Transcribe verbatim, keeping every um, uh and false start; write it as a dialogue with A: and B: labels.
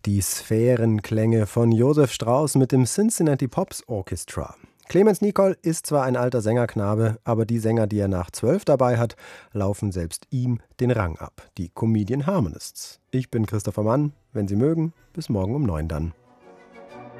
A: Die Sphärenklänge von Joseph Strauss mit dem Cincinnati Pops Orchestra. Clemens Nicol ist zwar ein alter Sängerknabe, aber die Sänger, die er nach zwölf dabei hat, laufen selbst ihm den Rang ab. Die Comedian Harmonists. Ich bin Christopher Mann. Wenn Sie mögen, bis morgen um neun dann.